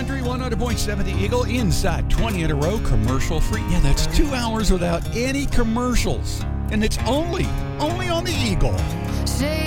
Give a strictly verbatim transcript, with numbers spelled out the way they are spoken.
Country one hundred point seven The Eagle, inside twenty in a row, commercial free. Yeah, that's two hours without any commercials. And it's only, only on The Eagle. Say